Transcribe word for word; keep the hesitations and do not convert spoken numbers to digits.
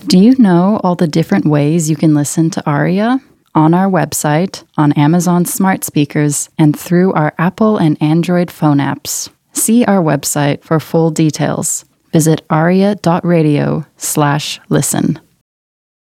Do you know all the different ways you can listen to Aria? On our website, on Amazon smart speakers, and through our Apple and Android phone apps. See our website for full details. Visit aria dot radio slash listen.